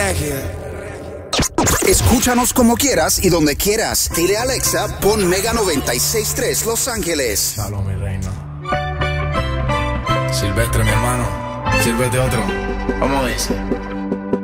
Escúchanos como quieras y donde quieras. Dile a Alexa, pon Mega 96.3 Los Ángeles. Salud, mi reina. Silvestre, mi hermano. Sírvete otro. Vamos a ver.